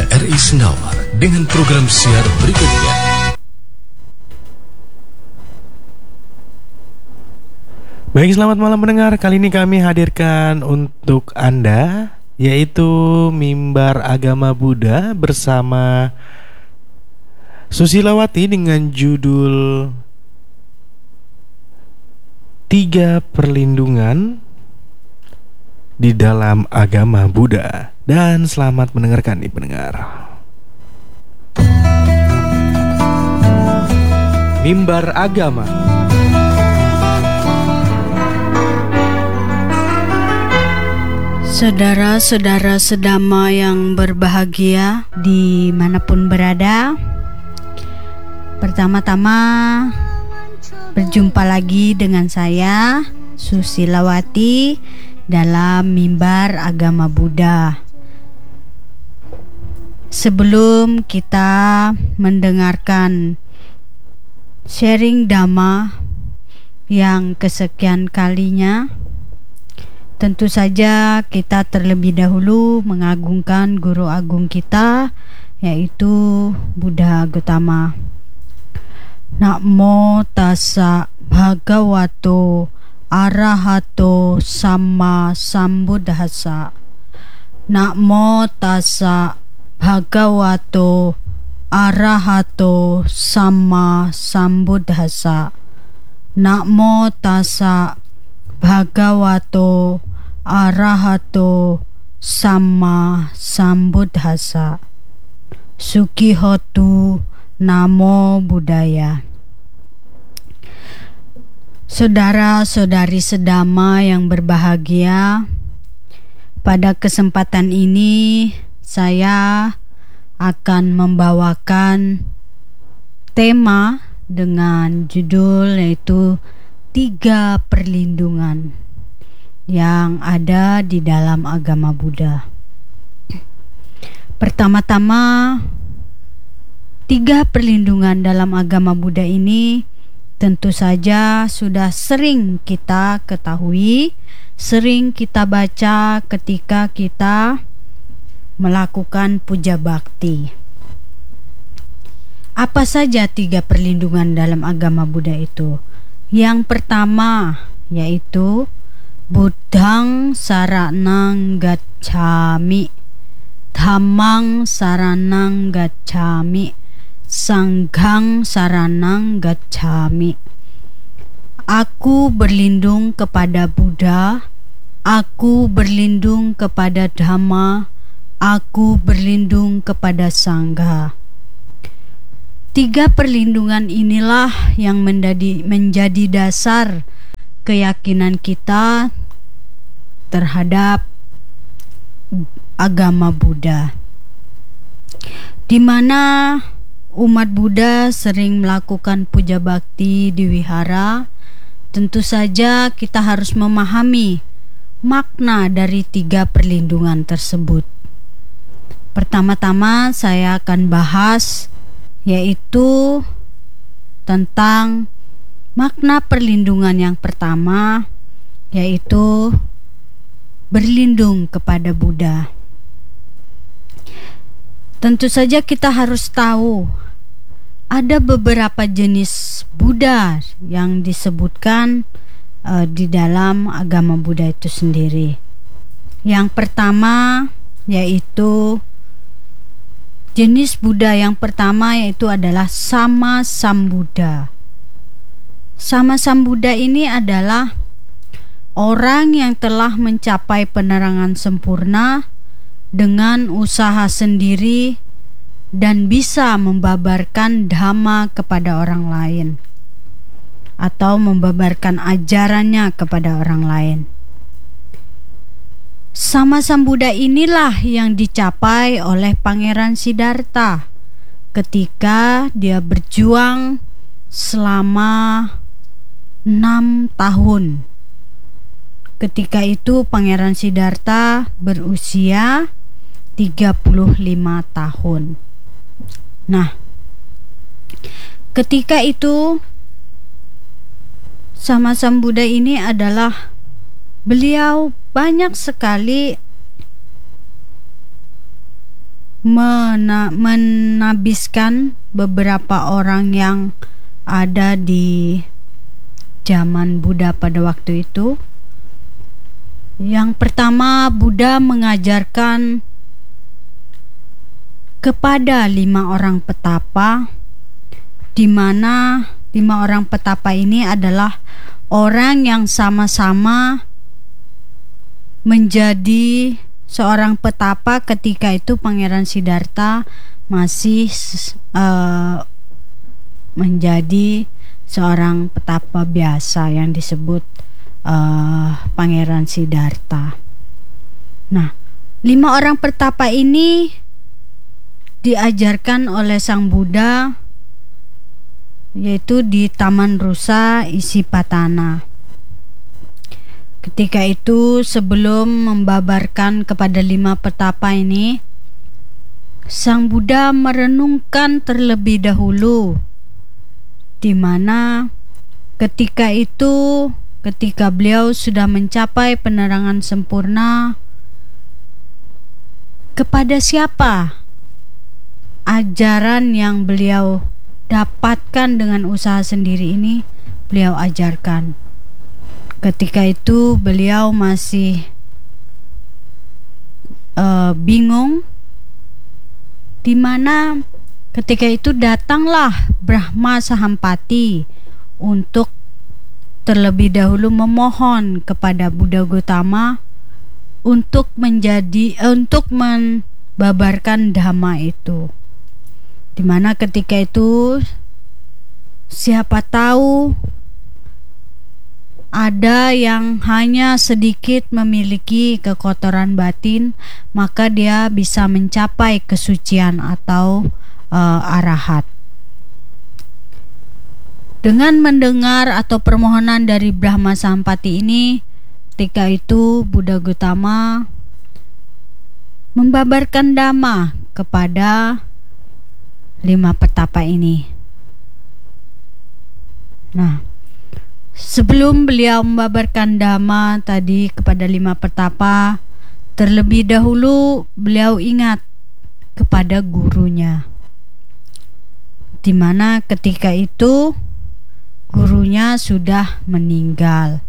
RRI Senawar dengan program siar berikutnya. Baik, selamat malam pendengar. Kali ini kami hadirkan untuk Anda yaitu Mimbar Agama Buddha bersama Susilawati dengan judul 3 Perlindungan di dalam Agama Buddha. Dan selamat mendengarkan nih pendengar. Mimbar Agama. Saudara-saudara sedama yang berbahagia dimanapun berada, pertama-tama berjumpa lagi dengan saya Susilawati dalam Mimbar Agama Buddha. Sebelum kita mendengarkan sharing Dhamma yang kesekian kalinya, tentu saja kita terlebih dahulu mengagungkan Guru Agung kita, yaitu Buddha Gautama. Namo tassa bhagavato arahato sama sambuddhassa. Namo tassa bhagavato arahato sama sambuddhassa. Namo tassa bhagavato arahato sama sambuddhassa. Sukihotu namo buddhaya. Saudara-saudari sedama yang berbahagia, pada kesempatan ini saya akan membawakan tema dengan judul yaitu 3 perlindungan yang ada di dalam agama Buddha. Pertama-tama, 3 perlindungan dalam agama Buddha ini tentu saja sudah sering kita ketahui, sering kita baca ketika kita melakukan puja bakti. Apa saja 3 perlindungan dalam agama Buddha itu? Yang pertama yaitu Buddhang saranang gacchami, Dhammang saranang gacchami, Sanghang saranang gacchami. Aku berlindung kepada Buddha, aku berlindung kepada Dhamma, aku berlindung kepada Sangha. 3 perlindungan inilah yang menjadi dasar keyakinan kita terhadap agama Buddha, di mana umat Buddha sering melakukan puja bakti di wihara. Tentu saja kita harus memahami makna dari 3 perlindungan tersebut. Pertama-tama saya akan bahas yaitu tentang makna perlindungan yang pertama, yaitu berlindung kepada Buddha. Tentu saja kita harus tahu ada beberapa jenis Buddha yang disebutkan di dalam agama Buddha itu sendiri. Yang pertama yaitu jenis Buddha yang pertama yaitu adalah Sama Sambuddha. Sama Sambuddha ini adalah orang yang telah mencapai penerangan sempurna dengan usaha sendiri dan bisa membabarkan Dhamma kepada orang lain atau membabarkan ajarannya kepada orang lain. Sama Sambuddha inilah yang dicapai oleh Pangeran Siddhartha ketika dia berjuang selama 6 tahun. Ketika itu Pangeran Siddhartha berusia 35 tahun. Nah, ketika itu Sama Sambuddha ini adalah beliau banyak sekali menabiskan beberapa orang yang ada di zaman Buddha pada waktu itu. Yang pertama, Buddha mengajarkan kepada 5 orang petapa, di mana 5 orang petapa ini adalah orang yang sama-sama menjadi seorang petapa ketika itu Pangeran Siddhartha masih menjadi seorang petapa biasa yang disebut Pangeran Siddhartha. Nah, 5 orang petapa ini diajarkan oleh Sang Buddha, yaitu di Taman Rusa Isipatana. Ketika itu, sebelum membabarkan kepada 5 petapa ini, Sang Buddha merenungkan terlebih dahulu, di mana ketika itu, ketika beliau sudah mencapai penerangan sempurna, kepada siapa ajaran yang beliau dapatkan dengan usaha sendiri ini beliau ajarkan. Ketika itu beliau masih bingung, di mana ketika itu datanglah Brahma Sahampati untuk terlebih dahulu memohon kepada Buddha Gautama untuk membabarkan dhamma itu. Di mana ketika itu siapa tahu ada yang hanya sedikit memiliki kekotoran batin, maka dia bisa mencapai kesucian atau arahat. Dengan mendengar atau permohonan dari Brahma Sahampati ini, ketika itu Buddha Gautama membabarkan dhamma kepada 5 petapa ini. Nah, sebelum beliau membabarkan dhamma tadi kepada 5 petapa, terlebih dahulu beliau ingat kepada gurunya, di mana ketika itu gurunya sudah meninggal.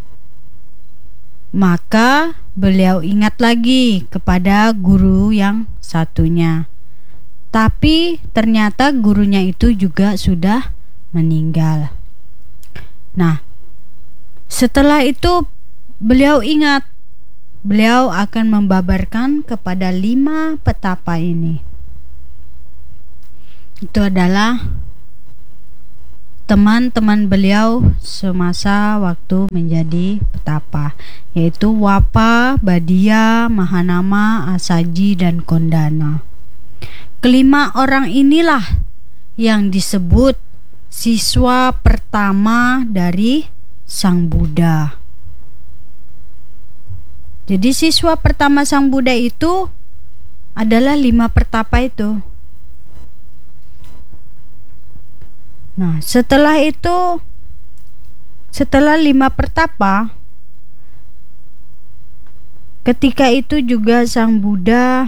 Maka beliau ingat lagi kepada guru yang satunya. Tapi ternyata gurunya itu juga sudah meninggal. Nah, setelah itu beliau ingat, beliau akan membabarkan kepada 5 petapa ini. Itu adalah teman-teman beliau semasa waktu menjadi petapa, yaitu Wapa, Badia, Mahanama, Asaji, dan Kondana. Kelima orang inilah yang disebut siswa pertama dari Sang Buddha. Jadi siswa pertama Sang Buddha itu adalah 5 pertapa itu. Nah, setelah itu, setelah 5 pertapa, ketika itu juga Sang Buddha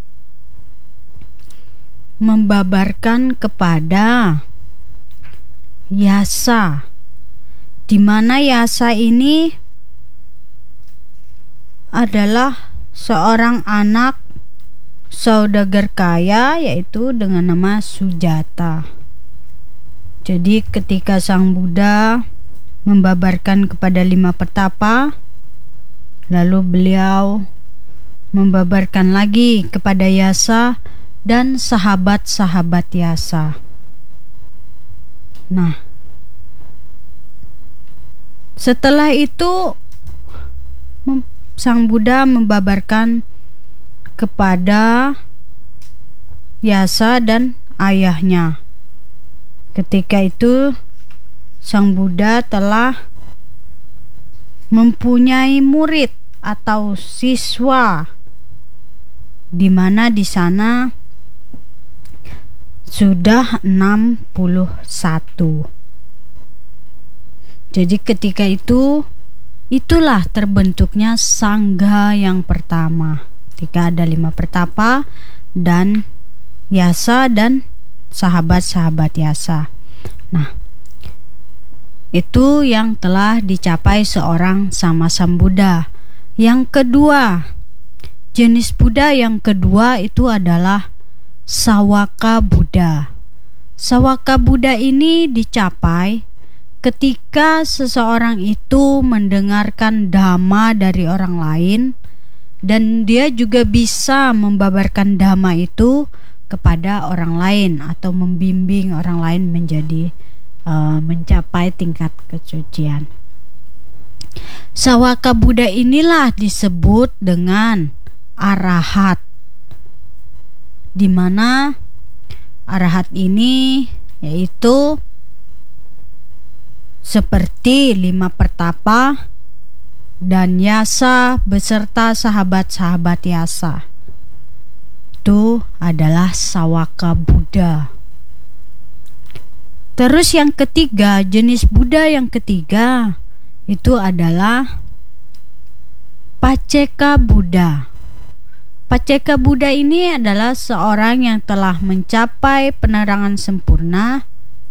membabarkan kepada Yasa, di mana Yasa ini adalah seorang anak saudagar kaya, yaitu dengan nama Sujata. Jadi ketika Sang Buddha membabarkan kepada 5 pertapa, lalu beliau membabarkan lagi kepada Yasa dan sahabat-sahabat Yasa. Nah, setelah itu Sang Buddha membabarkan kepada Yasa dan ayahnya. Ketika itu Sang Buddha telah mempunyai murid atau siswa, di mana di sana sudah 61. Jadi ketika itu, itulah terbentuknya sangga yang pertama. Ketika ada 5 pertapa, dan Yasa dan sahabat-sahabat Yasa. Nah, itu yang telah dicapai seorang sama Sambuddha. Yang kedua, jenis Buddha yang kedua itu adalah Sawaka Buddha. Sawaka Buddha ini dicapai ketika seseorang itu mendengarkan dhamma dari orang lain dan dia juga bisa membabarkan dhamma itu kepada orang lain atau membimbing orang lain menjadi mencapai tingkat kesucian. Sawaka Buddha inilah disebut dengan arahat, di mana arahat ini yaitu seperti 5 pertapa dan Yasa beserta sahabat-sahabat Yasa. Itu adalah Sawaka Buddha. Terus yang ketiga, jenis Buddha yang ketiga itu adalah Pacceka Buddha. Pacceka Buddha ini adalah seorang yang telah mencapai penerangan sempurna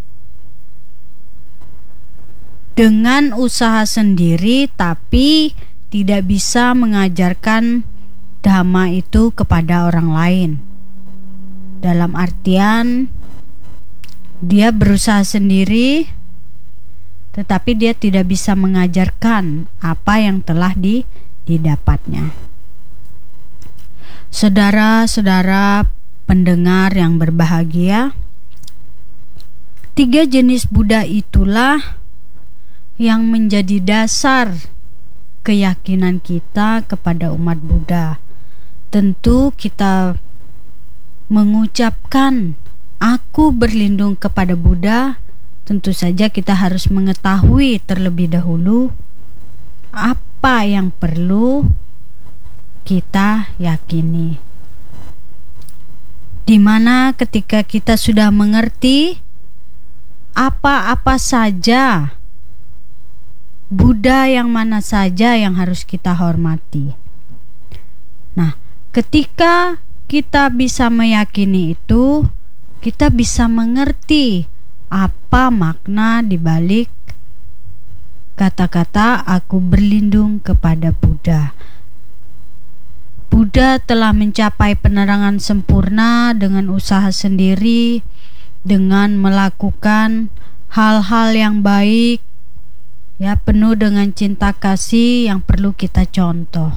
dengan usaha sendiri, tapi tidak bisa mengajarkan dhamma itu kepada orang lain. Dalam artian dia berusaha sendiri, tetapi dia tidak bisa mengajarkan apa yang telah didapatnya. Saudara-saudara pendengar yang berbahagia, 3 jenis Buddha itulah yang menjadi dasar keyakinan kita kepada umat Buddha. Tentu kita mengucapkan aku berlindung kepada Buddha, tentu saja kita harus mengetahui terlebih dahulu apa yang perlu kita yakini. Dimana ketika kita sudah mengerti apa-apa saja Buddha yang mana saja yang harus kita hormati. Nah, ketika kita bisa meyakini itu, kita bisa mengerti apa makna dibalik kata-kata aku berlindung kepada Buddha. Buddha telah mencapai penerangan sempurna dengan usaha sendiri, dengan melakukan hal-hal yang baik, ya, penuh dengan cinta kasih yang perlu kita contoh.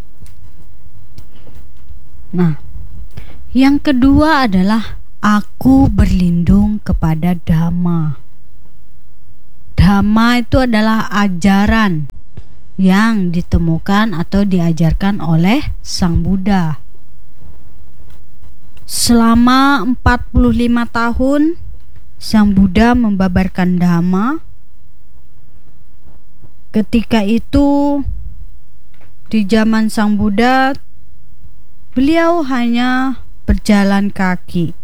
Nah, yang kedua adalah aku berlindung kepada Dhamma. Dhamma itu adalah ajaran yang ditemukan atau diajarkan oleh Sang Buddha. Selama 45 tahun Sang Buddha membabarkan Dhamma. Ketika itu di zaman Sang Buddha beliau hanya berjalan kaki,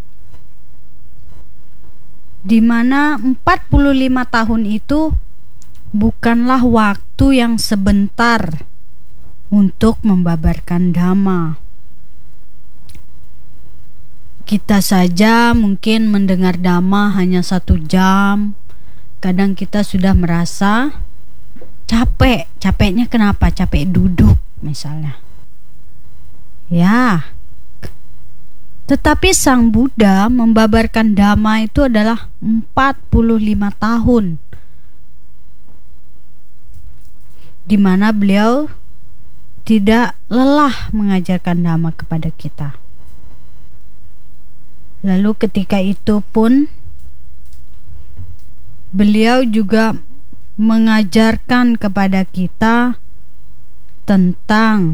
di mana 45 tahun itu bukanlah waktu yang sebentar untuk membabarkan Dhamma. Kita saja mungkin mendengar Dhamma hanya 1 jam. Kadang kita sudah merasa capek. Capeknya kenapa? Capek duduk misalnya. Ya. Tetapi Sang Buddha membabarkan Dhamma itu adalah 45 tahun, di mana beliau tidak lelah mengajarkan Dhamma kepada kita. Lalu ketika itu pun beliau juga mengajarkan kepada kita tentang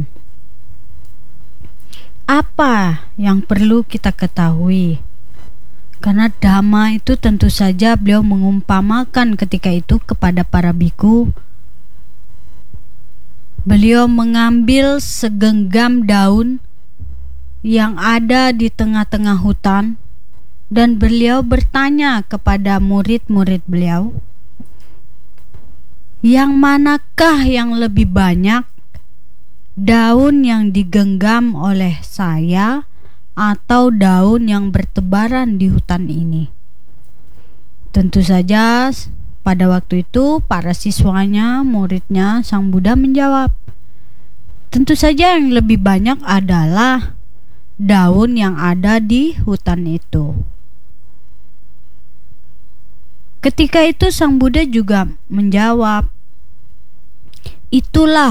apa yang perlu kita ketahui. Karena Dhamma itu tentu saja beliau mengumpamakan ketika itu kepada para biku. Beliau mengambil segenggam daun yang ada di tengah-tengah hutan dan beliau bertanya kepada murid-murid beliau, yang manakah yang lebih banyak daun yang digenggam oleh saya atau daun yang bertebaran di hutan ini. Tentu saja pada waktu itu para siswanya, muridnya Sang Buddha menjawab, tentu saja yang lebih banyak adalah daun yang ada di hutan itu. Ketika itu Sang Buddha juga menjawab, itulah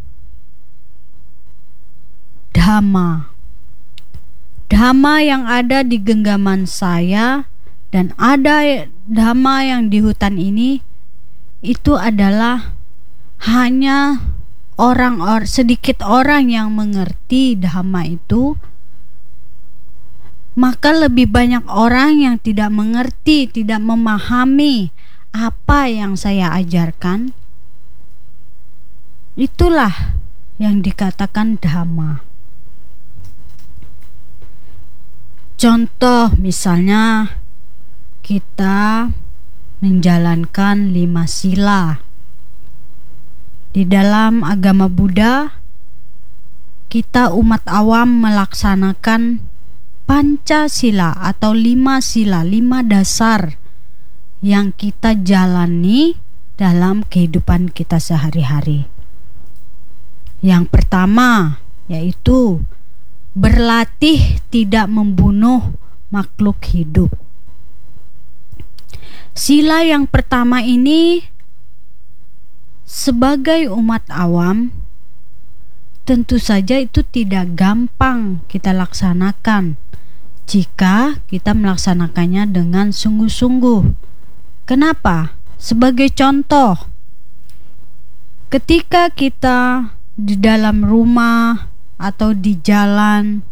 Dhamma. Dhamma yang ada di genggaman saya dan ada Dhamma yang di hutan ini, itu adalah hanya sedikit orang yang mengerti Dhamma itu. Maka lebih banyak orang yang tidak mengerti, tidak memahami apa yang saya ajarkan. Itulah yang dikatakan Dhamma. Contoh misalnya kita menjalankan 5 sila. Di dalam agama Buddha, kita umat awam melaksanakan Pancasila atau 5 sila, 5 dasar yang kita jalani dalam kehidupan kita sehari-hari. Yang pertama yaitu berlatih tidak membunuh makhluk hidup. Sila yang pertama ini sebagai umat awam tentu saja itu tidak gampang kita laksanakan jika kita melaksanakannya dengan sungguh-sungguh. Kenapa? Sebagai contoh, ketika kita di dalam rumah atau di jalan,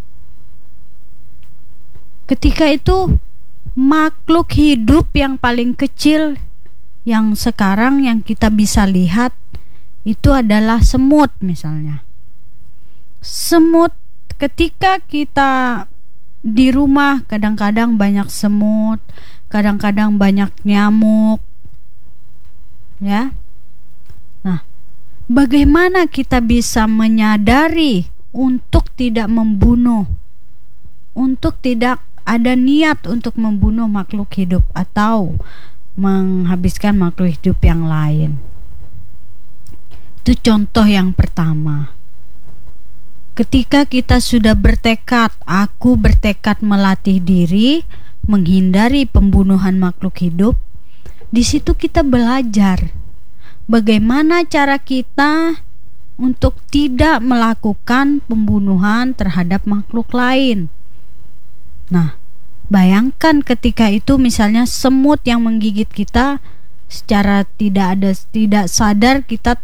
ketika itu makhluk hidup yang paling kecil yang sekarang yang kita bisa lihat itu adalah semut misalnya. Semut, ketika kita di rumah kadang-kadang banyak semut, kadang-kadang banyak nyamuk, ya. Nah, bagaimana kita bisa menyadari untuk tidak membunuh, untuk tidak ada niat untuk membunuh makhluk hidup atau menghabiskan makhluk hidup yang lain? Itu contoh yang pertama. Ketika kita sudah bertekad, aku bertekad melatih diri menghindari pembunuhan makhluk hidup, di situ kita belajar bagaimana cara kita untuk tidak melakukan pembunuhan terhadap makhluk lain. Nah, bayangkan ketika itu misalnya semut yang menggigit kita, secara tidak sadar kita